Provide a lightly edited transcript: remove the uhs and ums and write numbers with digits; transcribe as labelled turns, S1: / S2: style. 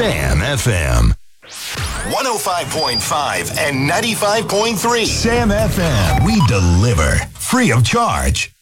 S1: Sam FM.
S2: 105.5 and 95.3.
S1: Sam FM. We deliver free of charge.